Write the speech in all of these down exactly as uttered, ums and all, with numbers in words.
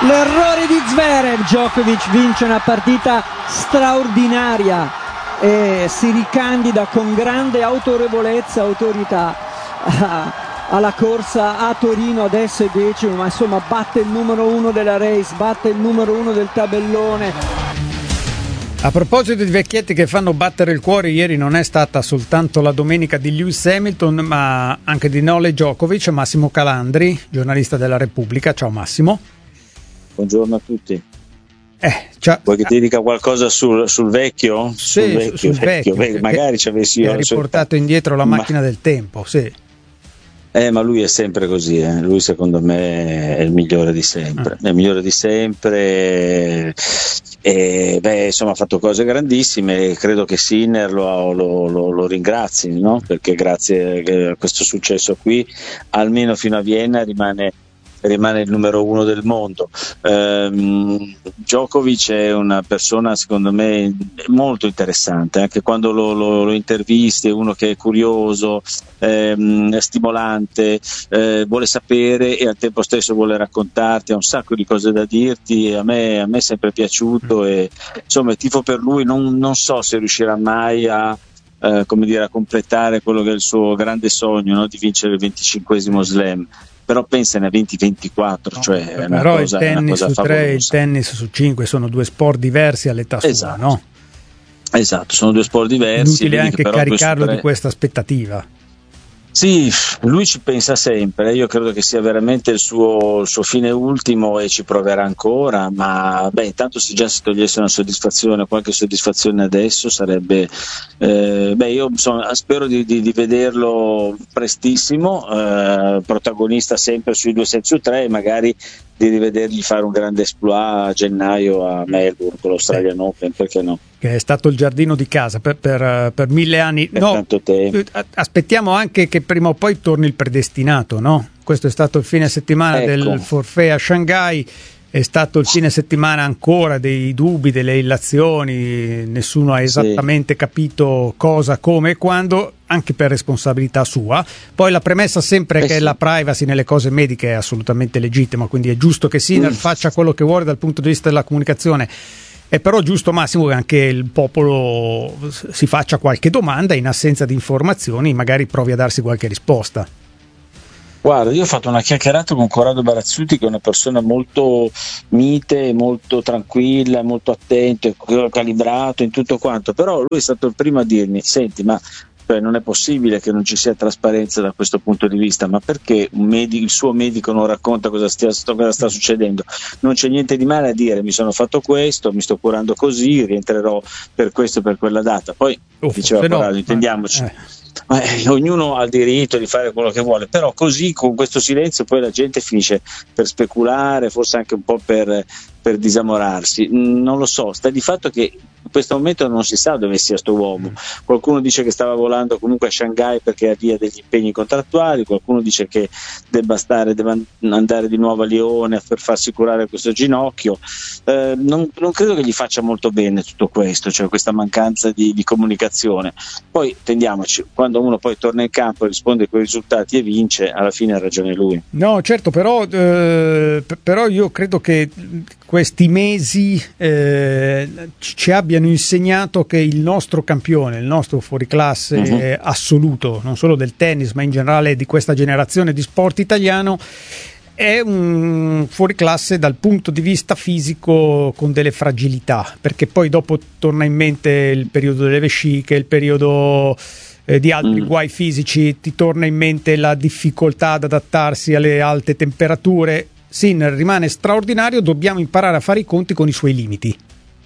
L'errore di Zverev. Djokovic vince una partita straordinaria e si ricandida con grande autorevolezza, autorità alla corsa a Torino. Adesso è decimo, ma insomma batte il numero uno della race, batte il numero uno del tabellone. A proposito di vecchietti che fanno battere il cuore, ieri non è stata soltanto la domenica di Lewis Hamilton, ma anche di Novak Djokovic. Massimo Calandri, giornalista della Repubblica. Ciao Massimo. Buongiorno a tutti. Eh, ciao. Vuoi che ti dica qualcosa sul, sul vecchio? Sì, sul vecchio, sul vecchio, vecchio. Magari ci avessi io. Ha riportato indietro la macchina ma... del tempo, sì. Eh, ma lui è sempre così, eh. Lui secondo me è il migliore di sempre, ah. è il migliore di sempre. E, beh, insomma, ha fatto cose grandissime e credo che Sinner lo, lo, lo, lo ringrazi, no? Perché grazie a questo successo qui, almeno fino a Vienna, rimane rimane il numero uno del mondo. Um, Djokovic è una persona secondo me molto interessante, anche quando lo, lo, lo intervisti, è uno che è curioso, ehm, stimolante, eh, vuole sapere e al tempo stesso vuole raccontarti, ha un sacco di cose da dirti. A me, a me è sempre piaciuto e insomma tifo per lui. Non, non so se riuscirà mai a eh, come dire, a completare quello che è il suo grande sogno, no? Di vincere il venticinquesimo slam. Però pensane a venti ventiquattro, no, cioè è una però cosa, il tennis una cosa su favolosa. tre e il tennis su cinque sono due sport diversi all'età sua, esatto. no? Esatto, sono due sport diversi. Inutile anche però caricarlo tre... di questa aspettativa. Sì, lui ci pensa sempre, io credo che sia veramente il suo, il suo fine ultimo e ci proverà ancora, ma beh, intanto se già si togliesse una soddisfazione, qualche soddisfazione adesso sarebbe, eh, beh, io insomma, spero di, di, di vederlo prestissimo, eh, protagonista sempre sui due set su tre e magari di rivedergli fare un grande exploit a gennaio a Melbourne con l'Australian Open, perché no? Che è stato il giardino di casa per, per, per mille anni. Per no, tanto tempo. Aspettiamo anche che prima o poi torni il predestinato, no? Questo è stato il fine settimana ecco. del forfait a Shanghai, è stato il fine settimana ancora dei dubbi, delle illazioni, nessuno ha esattamente sì. capito cosa, come e quando, anche per responsabilità sua. Poi la premessa sempre eh che sì. la privacy nelle cose mediche è assolutamente legittima, quindi è giusto che Sinner mm. faccia quello che vuole dal punto di vista della comunicazione. È però giusto, Massimo, che anche il popolo si faccia qualche domanda, in assenza di informazioni magari provi a darsi qualche risposta. Guarda, io ho fatto una chiacchierata con Corrado Barazzuti, che è una persona molto mite, molto tranquilla, molto attento, calibrato in tutto quanto, però lui è stato il primo a dirmi: senti, ma cioè, non è possibile che non ci sia trasparenza da questo punto di vista, ma perché un medico, il suo medico non racconta cosa, stia, cosa sta succedendo? Non c'è niente di male a dire: mi sono fatto questo, mi sto curando così, rientrerò per questo, per quella data. Poi Uff, diceva Corrado, no, intendiamoci, eh. Eh, ognuno ha il diritto di fare quello che vuole, però così con questo silenzio poi la gente finisce per speculare, forse anche un po' per, per disamorarsi. Non lo so, sta di fatto che in questo momento non si sa dove sia sto uomo. Qualcuno dice che stava volando comunque a Shanghai perché ha via degli impegni contrattuali, qualcuno dice che debba stare, debba andare di nuovo a Lione per farsi curare questo ginocchio. Eh, non, non credo che gli faccia molto bene tutto questo, cioè questa mancanza di, di comunicazione. Poi tendiamoci, quando uno poi torna in campo e risponde con i risultati e vince, alla fine ha ragione lui. No, certo, però, eh, però io credo che questi mesi eh, ci abbiano insegnato che il nostro campione, il nostro fuoriclasse uh-huh. eh, assoluto, non solo del tennis ma in generale di questa generazione di sport italiano, è un fuoriclasse dal punto di vista fisico con delle fragilità, perché poi dopo torna in mente il periodo delle vesciche, il periodo eh, di altri mm. guai fisici, ti torna in mente la difficoltà ad adattarsi alle alte temperature. Sinner rimane straordinario, dobbiamo imparare a fare i conti con i suoi limiti.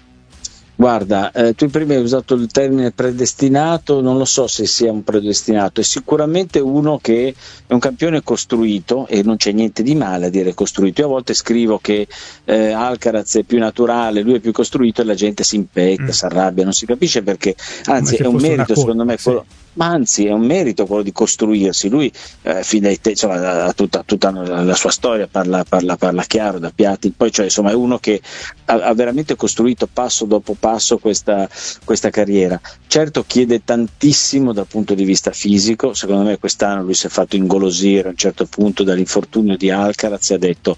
Guarda, eh, tu prima hai usato il termine predestinato, non lo so se sia un predestinato, è sicuramente uno che è un campione costruito e non c'è niente di male a dire costruito. Io a volte scrivo che eh, Alcaraz è più naturale, lui è più costruito e la gente si impetta, mm. si arrabbia, non si capisce perché, anzi è un merito secondo me quello, sì. ma anzi è un merito quello di costruirsi. Lui eh, fin dai te, insomma, ha tutta, tutta la sua storia, parla, parla, parla chiaro da piatti, poi cioè, insomma è uno che ha, ha veramente costruito passo dopo passo questa, questa carriera. Certo chiede tantissimo dal punto di vista fisico, secondo me quest'anno lui si è fatto ingolosire a un certo punto dall'infortunio di Alcaraz e ha detto: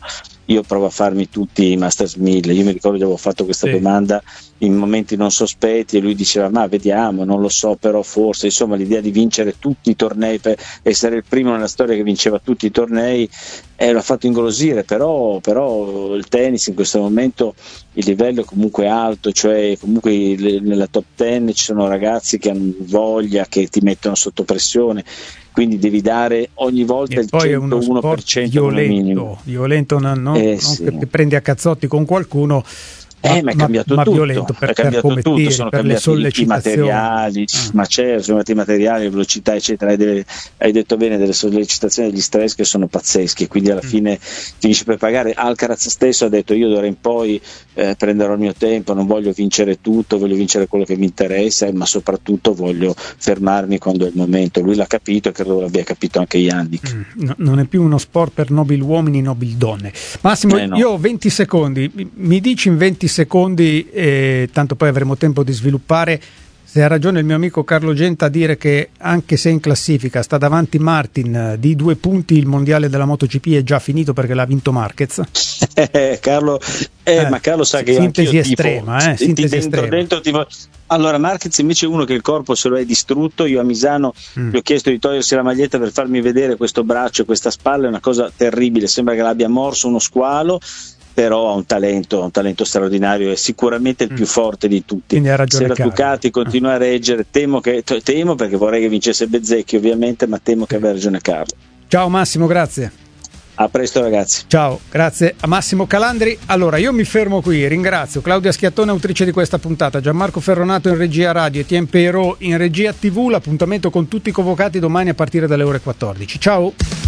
io provo a farmi tutti i Masters mille. Io mi ricordo che avevo fatto questa sì. domanda in momenti non sospetti e lui diceva ma vediamo, non lo so, però forse, insomma, l'idea di vincere tutti i tornei, per essere il primo nella storia che vinceva tutti i tornei, eh, l'ha fatto ingolosire, però, però il tennis in questo momento il livello è comunque alto, cioè comunque nella top ten ci sono ragazzi che hanno voglia, che ti mettono sotto pressione, quindi devi dare ogni volta e il poi centouno per cento è uno sport violento, violento non, non, eh, non sì. che ti prendi a cazzotti con qualcuno. Eh, ma è cambiato ma, tutto, ma violento per, è cambiato per tutto, tiri, sono per cambiati i materiali, ah. ma certo, sono cambiati i materiali, velocità eccetera, hai, delle, hai detto bene, delle sollecitazioni, degli stress che sono pazzeschi, quindi alla mm. fine finisci per pagare. Alcaraz stesso ha detto io d'ora in poi eh, prenderò il mio tempo, non voglio vincere tutto, voglio vincere quello che mi interessa, ma soprattutto voglio fermarmi quando è il momento. Lui l'ha capito e credo l'abbia capito anche Jannik. Mm. No, non è più uno sport per nobili uomini, nobili donne. Massimo, eh no. io ho venti secondi, mi dici in venti secondi, e tanto poi avremo tempo di sviluppare, se ha ragione il mio amico Carlo Genta a dire che anche se in classifica sta davanti Martin di due punti, il mondiale della MotoGP è già finito perché l'ha vinto Marquez. eh, Carlo, eh, eh, ma Carlo sa che sintesi io tipo, estrema, eh, sintesi dentro, estrema. Dentro, tipo, allora Marquez invece è uno che il corpo se lo è distrutto. Io a Misano mm. gli ho chiesto di togliersi la maglietta per farmi vedere questo braccio e questa spalla, è una cosa terribile, sembra che l'abbia morso uno squalo, però ha un talento, un talento straordinario, è sicuramente il più forte di tutti. Se la Ducati continua a reggere, temo, che, temo perché vorrei che vincesse Bezzecchi ovviamente, ma temo che abbia ragione Carlo. Ciao Massimo, grazie. A presto ragazzi. Ciao, grazie a Massimo Calandri. Allora io mi fermo qui, ringrazio Claudia Schiattone, autrice di questa puntata, Gianmarco Ferronato in regia radio, Etienne Peirot in regia tivù. L'appuntamento con tutti i convocati domani a partire dalle ore quattordici. Ciao.